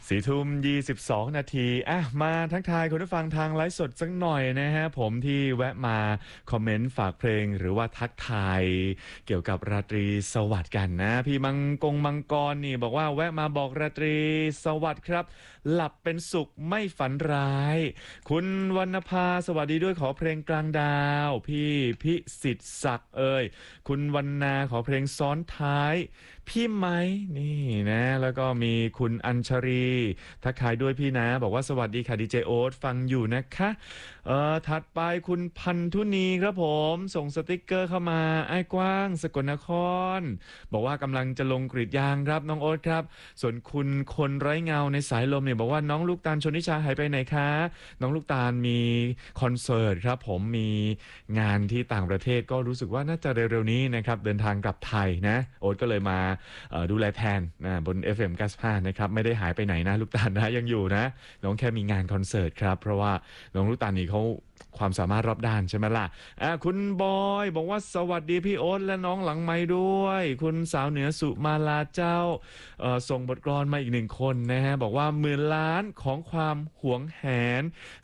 4:22 นาทีมาทักทายคุณผู้ฟังทางไลฟ์สดสักหน่อยนะฮะผมที่แวะมาคอมเมนต์ฝากเพลงหรือว่าทักทายเกี่ยวกับราตรีสวัสดิ์กันนะพี่มังกรนี่บอกว่าแวะมาบอกราตรีสวัสดิ์ครับหลับเป็นสุขไม่ฝันร้ายคุณวรรณภาสวัสดีด้วยขอเพลงกลางดาวพี่พิสิทธิ์ศักดิ์คุณวรรณาขอเพลงซ้อนท้ายพี่ไม้นี่นะแล้วก็มีคุณอัญชรีทักทายด้วยพี่นะบอกว่าสวัสดีค่ะดีเจโอ๊ตฟังอยู่นะคะถัดไปคุณพันธุนีครับผมส่งสติกเกอร์เข้ามาไอ้กว้างสกลนครบอกว่ากำลังจะลงกรีดยางครับน้องโอ๊ตครับส่วนคุณคนไร้เงาในสายลมเนี่ยบอกว่าน้องลูกตาลชนนิชาหายไปไหนคะน้องลูกตาลมีคอนเสิร์ตครับผมมีงานที่ต่างประเทศก็รู้สึกว่าน่าจะเร็วๆนี้นะครับเดินทางกลับไทยนะโอ๊ตก็เลยมาดูแลแทนบน FM 95นะครับไม่ได้หายไปไหนนะลูกตาลนะยังอยู่นะน้องแค่มีงานคอนเสิร์ตครับเพราะว่าน้องลูกตาลนี่เขาความสามารถรอบด้านใช่ไหมล่ะคุณบอยบอกว่าสวัสดีพี่โอ๊ตและน้องหลังไมค์ด้วยคุณสาวเหนือสุมาลาเจ้าส่งบทกลอนมาอีก1 คนนะฮะบอกว่า10,000,000ของความหวงแหน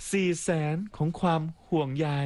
400,000ของความห่วงใย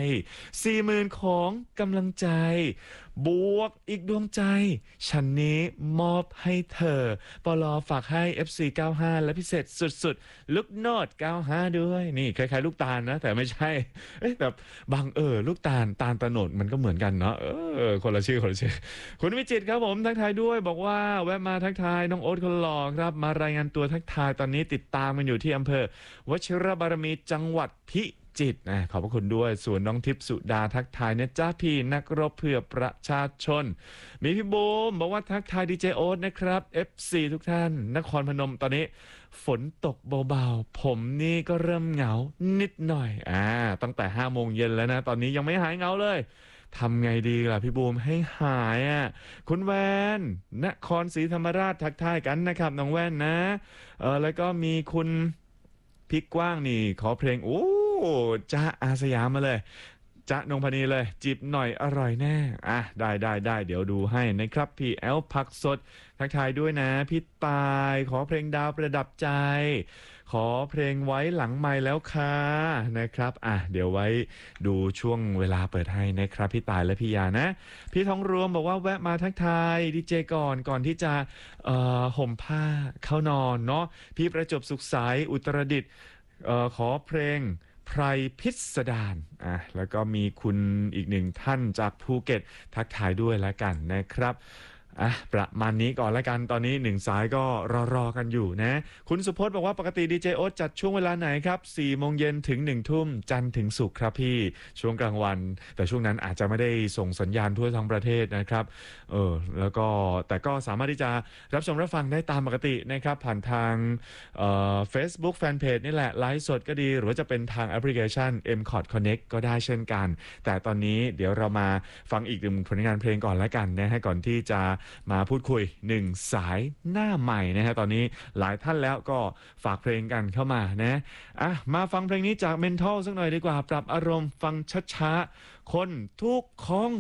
40,000ของกำลังใจบวกอีกดวงใจฉันนี้มอบให้เธอปลอฝากให้ FC 95และพิเศษสุดๆลูกโนด95ด้วยนี่คล้ายๆลูกตาลนะแต่ไม่ใช่แต่บางลูกตาลตะโนดมันก็เหมือนกันเนาะคนละชื่อคุณวิจิตรครับผมทักทายด้วยบอกว่าแวะมาทักทายน้องโอ๊ตคนหล่อครับมารายงานตัวทักทายตอนนี้ติดตามมันอยู่ที่อำเภอวชิรบารมีจังหวัดพิจิตรขอบพระคุณด้วยส่วนน้องทิพย์สุดาทักทายนะจ้าพี่นักรบเพื่อประชาชนมีพี่บูมบอกว่าทักทายดีเจโอ๊ตนะครับ FC ทุกท่านนครพนมตอนนี้ฝนตกเบาๆผมนี่ก็เริ่มเหงานิดหน่อยตั้งแต่5 โมงเย็นแล้วนะตอนนี้ยังไม่หายเหงาเลยทำไงดีล่ะพี่บูมให้หายคุณแวนนครศรีธรรมราชทักทายกันนะครับน้องแว่นนะแล้วก็มีคุณพิกกว้างนี่ขอเพลงจ๊ะอาสยามมาเลยจ๊ะนงพนีเลยจิบหน่อยอร่อยแน่ได้เดี๋ยวดูให้นะครับพี่แอลผักสดทักทายด้วยนะพี่ตายขอเพลงดาวประดับใจขอเพลงไว้หลังไมค์แล้วค่ะนะครับเดี๋ยวไว้ดูช่วงเวลาเปิดให้นะครับพี่ตายและพี่ยานะพี่ทองรวมบอกว่าแวะมาทักทายดีเจก่อนที่จะห่มผ้าเข้านอนเนาะพี่ประจบสุขสายอุตรดิตถ์ขอเพลงไพรพิสดารแล้วก็มีคุณอีก1 ท่านจากภูเก็ตทักทายด้วยแล้วกันนะครับประมาณนี้ก่อนแล้วกันตอนนี้1 สายก็รอกันอยู่นะคุณสุพจน์บอกว่าปกติดีเจโอ๊ตจัดช่วงเวลาไหนครับ4 โมงเย็นถึง1 ทุ่มจันทร์ถึงศุกร์ครับพี่ช่วงกลางวันแต่ช่วงนั้นอาจจะไม่ได้ส่งสัญญาณทั่วทั้งประเทศนะครับแล้วก็แต่ก็สามารถที่จะรับชมรับฟังได้ตามปกตินะครับผ่านทางFacebook Fanpage นี่แหละไลฟ์สดก็ดีหรือว่าจะเป็นทางแอปพลิเคชัน MCOT Connect ก็ได้เช่นกันแต่ตอนนี้เดี๋ยวเรามาฟังอีก1 ผลงานเพลงก่อนแล้วกันนะฮะก่อนที่จะมาพูดคุย1 สายหน้าใหม่นะฮะตอนนี้หลายท่านแล้วก็ฝากเพลงกันเข้ามานะมาฟังเพลงนี้จาก Mental สักหน่อยดีกว่าปรับอารมณ์ฟังช้าๆคนทุกของ